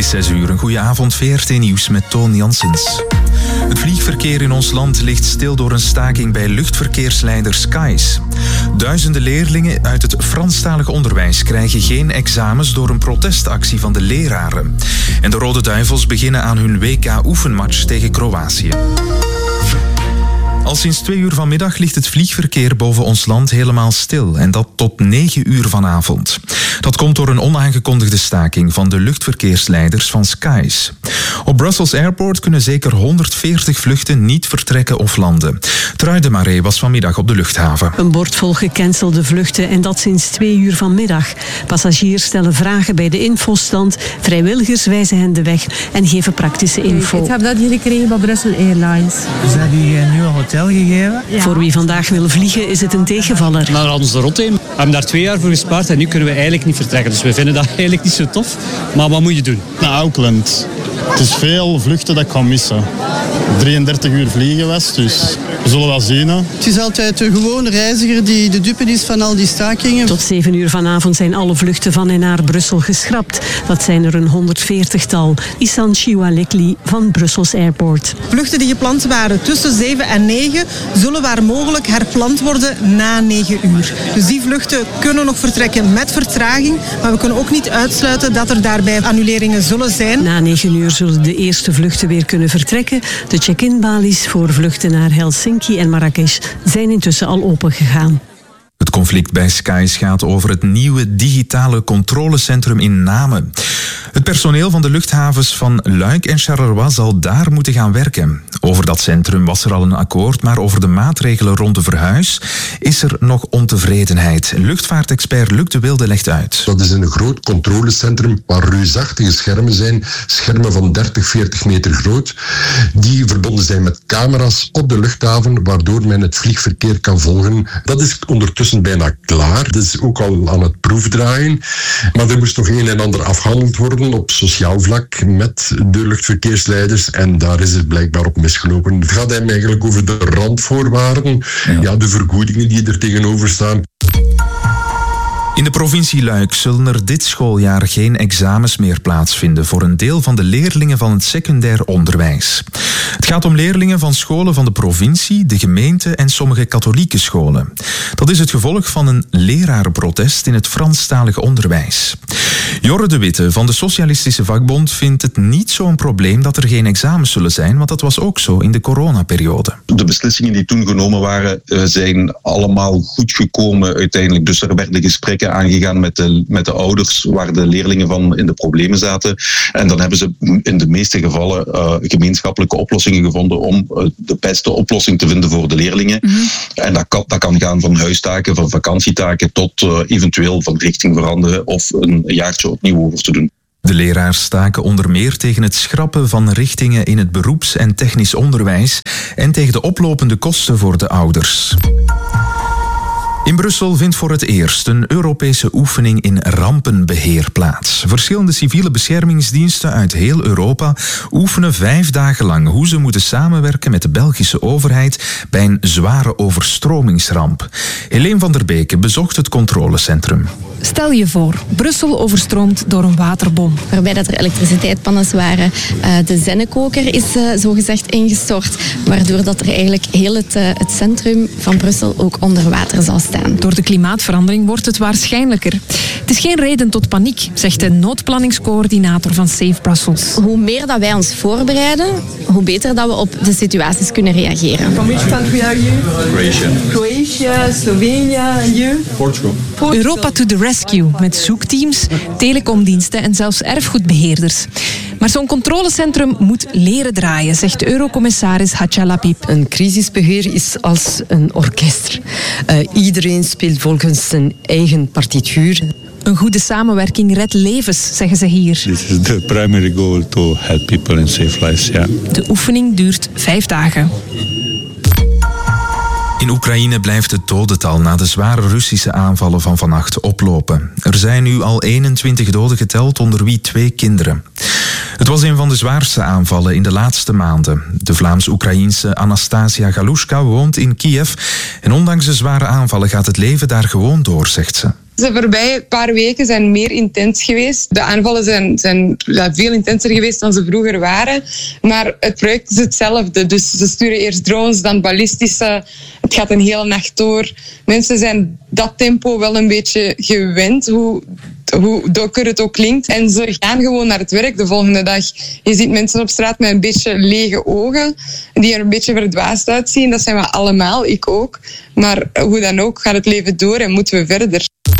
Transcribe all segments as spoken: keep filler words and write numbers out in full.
is zes uur. Een goede avond, V R T Nieuws met Toon Janssens. Het vliegverkeer in ons land ligt stil door een staking bij luchtverkeersleider Skies. Duizenden leerlingen uit het Franstalig onderwijs krijgen geen examens door een protestactie van de leraren. En de Rode Duivels beginnen aan hun W K-oefenmatch tegen Kroatië. Al sinds twee uur vanmiddag ligt het vliegverkeer boven ons land helemaal stil. En dat tot negen uur vanavond. Dat komt door een onaangekondigde staking van de luchtverkeersleiders van Skies. Op Brussels Airport kunnen zeker honderdveertig vluchten niet vertrekken of landen. Truy de Maré was vanmiddag op de luchthaven. Een bord vol gecancelde vluchten en dat sinds twee uur vanmiddag. Passagiers stellen vragen bij de infostand. Vrijwilligers wijzen hen de weg en geven praktische info. Ik heb dat hier gekregen bij Brussels Airlines. Dus dat die nu een hotel gegeven? Ja. Voor wie vandaag wil vliegen is het een tegenvaller. Maar we hadden ze rot in. We hebben daar twee jaar voor gespaard en nu kunnen we eigenlijk niet vertrekken. Dus we vinden dat eigenlijk niet zo tof. Maar wat moet je doen? Naar Auckland. Het is veel vluchten dat ik kan missen. drieëndertig uur vliegen was, dus we zullen wel zien. Hè. Het is altijd de gewone reiziger die de dupe is van al die stakingen. Tot zeven uur vanavond zijn alle vluchten van en naar Brussel geschrapt. Dat zijn er een honderdveertigtal. Isan Chiwalekli van Brussels Airport. Vluchten die gepland waren tussen zeven en negen zullen waar mogelijk herpland worden na negen uur. Dus die vluchten kunnen nog vertrekken met vertraging, maar we kunnen ook niet uitsluiten dat er daarbij annuleringen zullen zijn. Na negen uur zullen de eerste vluchten weer kunnen vertrekken. De check-in-balies voor vluchten naar Helsinki en Marrakesh zijn intussen al opengegaan. Het conflict bij Skies gaat over het nieuwe digitale controlecentrum in Namen. Het personeel van de luchthavens van Luik en Charleroi zal daar moeten gaan werken. Over dat centrum was er al een akkoord, maar over de maatregelen rond de verhuis is er nog ontevredenheid. Luchtvaartexpert Luc de Wilde legt uit. Dat is een groot controlecentrum waar reusachtige schermen zijn, schermen van dertig, veertig meter groot, die verbonden zijn met camera's op de luchthaven, waardoor men het vliegverkeer kan volgen. Dat is ondertussen bijna klaar. Dat is ook al aan het proefdraaien. Maar er moest nog een en ander afgehandeld worden op sociaal vlak met de luchtverkeersleiders en daar is het blijkbaar op misgelopen. Het gaat hem eigenlijk over de randvoorwaarden, ja. Ja, de vergoedingen die er tegenover staan. In de provincie Luik zullen er dit schooljaar geen examens meer plaatsvinden voor een deel van de leerlingen van het secundair onderwijs. Het gaat om leerlingen van scholen van de provincie, de gemeente en sommige katholieke scholen. Dat is het gevolg van een lerarenprotest in het Franstalige onderwijs. Jorre de Witte van de Socialistische Vakbond vindt het niet zo'n probleem dat er geen examens zullen zijn, want dat was ook zo in de coronaperiode. De beslissingen die toen genomen waren zijn allemaal goed gekomen uiteindelijk. Dus er werden gesprekken aangegaan met de, met de ouders waar de leerlingen van in de problemen zaten. En dan hebben ze in de meeste gevallen uh, gemeenschappelijke oplossingen gevonden om uh, de beste oplossing te vinden voor de leerlingen. Mm-hmm. En dat kan, dat kan gaan van huistaken, van vakantietaken tot uh, eventueel van richting veranderen of een jaartje opnieuw over te doen. De leraars staken onder meer tegen het schrappen van richtingen in het beroeps- en technisch onderwijs en tegen de oplopende kosten voor de ouders. In Brussel vindt voor het eerst een Europese oefening in rampenbeheer plaats. Verschillende civiele beschermingsdiensten uit heel Europa oefenen vijf dagen lang hoe ze moeten samenwerken met de Belgische overheid bij een zware overstromingsramp. Helene van der Beke bezocht het controlecentrum. Stel je voor, Brussel overstroomt door een waterbom. Waarbij dat er elektriciteitspannen waren. Uh, de zennekoker is uh, zogezegd ingestort, waardoor dat er eigenlijk heel het, uh, het centrum van Brussel ook onder water zal staan. Door de klimaatverandering wordt het waarschijnlijker. Het is geen reden tot paniek, zegt de noodplanningscoördinator van Safe Brussels. Hoe meer dat wij ons voorbereiden, hoe beter dat we op de situaties kunnen reageren. From which country are you? Croatia. Croatia, Slovenia, and you? Portugal. Portugal. Europa to the rescue, met zoekteams, telecomdiensten en zelfs erfgoedbeheerders. Maar zo'n controlecentrum moet leren draaien, zegt de eurocommissaris Hatja Lapip. Een crisisbeheer is als een orkest. Uh, iedereen speelt volgens zijn eigen partituur. Een goede samenwerking redt levens, zeggen ze hier. This is the primary goal to help people and save lives, yeah. De oefening duurt vijf dagen. In Oekraïne blijft het dodental na de zware Russische aanvallen van vannacht oplopen. Er zijn nu al eenentwintig doden geteld, onder wie twee kinderen. Het was een van de zwaarste aanvallen in de laatste maanden. De Vlaams-Oekraïense Anastasia Galushka woont in Kiev en ondanks de zware aanvallen gaat het leven daar gewoon door, zegt ze. De voorbije paar weken zijn meer intens geweest. De aanvallen zijn, zijn ja, veel intenser geweest dan ze vroeger waren. Maar het project is hetzelfde. Dus ze sturen eerst drones, dan ballistische. Het gaat een hele nacht door. Mensen zijn dat tempo wel een beetje gewend, hoe, hoe donker het ook klinkt. En ze gaan gewoon naar het werk de volgende dag. Je ziet mensen op straat met een beetje lege ogen, die er een beetje verdwaasd uitzien. Dat zijn we allemaal, ik ook. Maar hoe dan ook gaat het leven door en moeten we verder.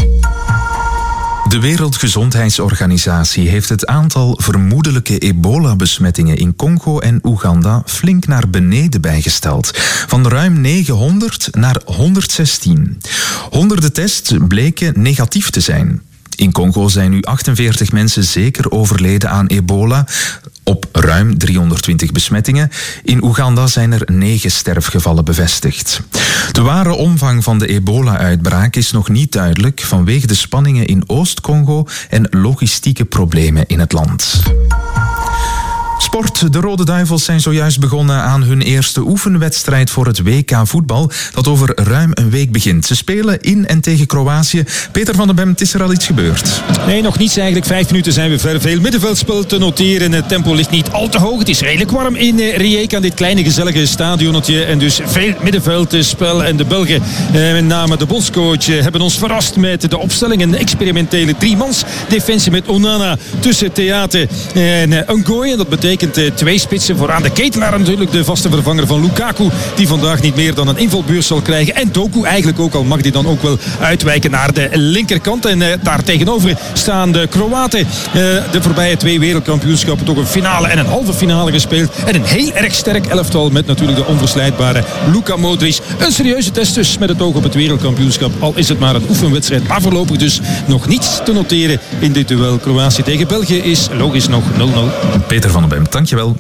De Wereldgezondheidsorganisatie heeft het aantal vermoedelijke ebola-besmettingen in Congo en Oeganda flink naar beneden bijgesteld. Van ruim negenhonderd naar honderdzestien. Honderden tests bleken negatief te zijn. In Congo zijn nu achtenveertig mensen zeker overleden aan ebola, op ruim driehonderdtwintig besmettingen. In Oeganda zijn er negen sterfgevallen bevestigd. De ware omvang van de ebola-uitbraak is nog niet duidelijk vanwege de spanningen in Oost-Congo en logistieke problemen in het land. Sport. De Rode Duivels zijn zojuist begonnen aan hun eerste oefenwedstrijd voor het W K voetbal, dat over ruim een week begint. Ze spelen in en tegen Kroatië. Peter van den Bem, is er al iets gebeurd? Nee, nog niets eigenlijk. Vijf minuten zijn we ver. Veel middenveldspel te noteren. Het tempo ligt niet al te hoog. Het is redelijk warm in Rijeka, dit kleine gezellige stadionnetje. En dus veel middenveldspel. En de Belgen, eh, met name de bondscoach, eh, hebben ons verrast met de opstelling. Een experimentele driemans defensie met Onana tussen Theate en uh, Ngoy. En dat betekent twee spitsen vooraan. De Ketelaar natuurlijk, de vaste vervanger van Lukaku, die vandaag niet meer dan een invalbeurt zal krijgen. En Doku eigenlijk ook, al mag die dan ook wel uitwijken naar de linkerkant. En uh, daar tegenover staan de Kroaten. Uh, de voorbije twee wereldkampioenschappen toch een finale en een halve finale gespeeld. En een heel erg sterk elftal met natuurlijk de onverslijdbare Luka Modric. Een serieuze test dus met het oog op het wereldkampioenschap. Al is het maar een oefenwedstrijd. Maar voorlopig dus nog niets te noteren in dit duel. Kroatië tegen België is logisch nog nul nul. Peter van den Bem, dankjewel.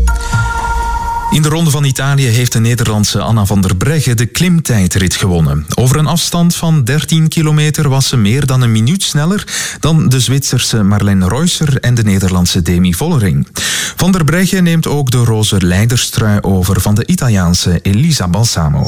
In de Ronde van Italië heeft de Nederlandse Anna van der Breggen de klimtijdrit gewonnen. Over een afstand van dertien kilometer was ze meer dan een minuut sneller dan de Zwitserse Marlene Reusser en de Nederlandse Demi Vollering. Van der Breggen neemt ook de roze leiderstrui over van de Italiaanse Elisa Balsamo.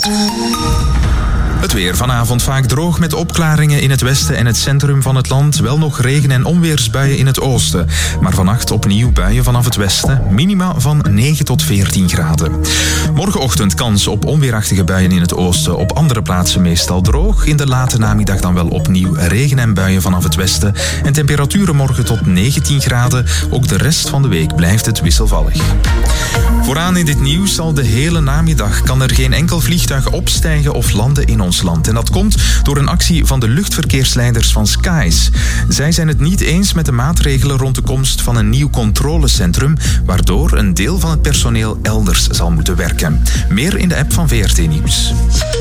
Het weer. Vanavond vaak droog met opklaringen in het westen en het centrum van het land. Wel nog regen- en onweersbuien in het oosten. Maar vannacht opnieuw buien vanaf het westen. Minima van negen tot veertien graden. Morgenochtend kans op onweerachtige buien in het oosten. Op andere plaatsen meestal droog. In de late namiddag dan wel opnieuw regen en buien vanaf het westen. En temperaturen morgen tot negentien graden. Ook de rest van de week blijft het wisselvallig. Vooraan in dit nieuws al de hele namiddag kan er geen enkel vliegtuig opstijgen of landen in ons land. En dat komt door een actie van de luchtverkeersleiders van Skies. Zij zijn het niet eens met de maatregelen rond de komst van een nieuw controlecentrum, waardoor een deel van het personeel elders zal moeten werken. Meer in de app van V R T Nieuws.